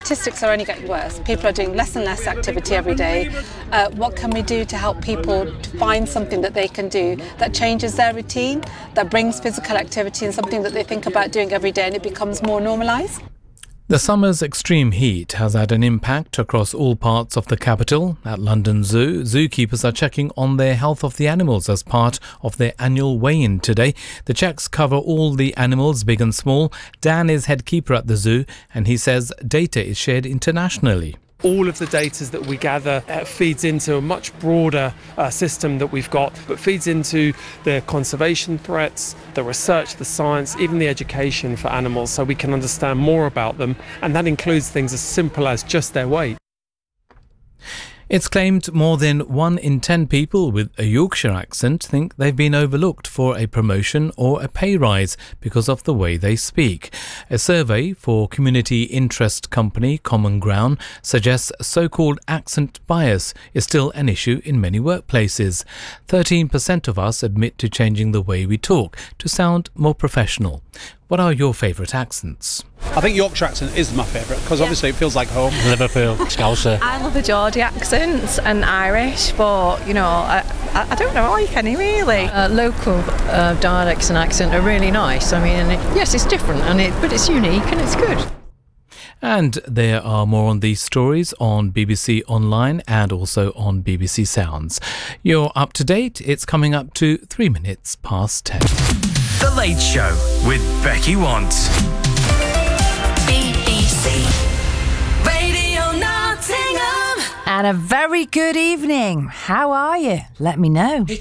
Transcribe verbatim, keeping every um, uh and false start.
statistics are only getting worse. People are doing less and less activity every day. Uh, what can we do to help people to find something that they can do that changes their routine, that brings physical activity and something that they think about doing every day, and it becomes more normalised? The summer's extreme heat has had an impact across all parts of the capital. At London Zoo, zookeepers are checking on their health of the animals as part of their annual weigh-in today. The checks cover all the animals, big and small. Dan is head keeper at the zoo, and he says data is shared internationally. All of the data that we gather uh, feeds into a much broader uh, system that we've got, but feeds into the conservation threats, the research, the science, even the education for animals, so we can understand more about them, and that includes things as simple as just their weight. It's claimed more than one in ten people with a Yorkshire accent think they've been overlooked for a promotion or a pay rise because of the way they speak. A survey for community interest company Common Ground suggests so-called accent bias is still an issue in many workplaces. thirteen percent of us admit to changing the way we talk to sound more professional. What are your favourite accents? I think Yorkshire accent is my favourite because obviously it feels like home. Liverpool, Scouser. I love the Geordie accent and Irish, but you know, I, I don't know, I like any really. Uh, local uh, dialects and accent are really nice. I mean, and it, yes, it's different, and it, but it's unique and it's good. And there are more on these stories on B B C Online and also on B B C Sounds. You're up to date. It's coming up to three minutes past ten. The Late Show with Becky Want. B B C Radio Nottingham. And a very good evening. How are you? Let me know.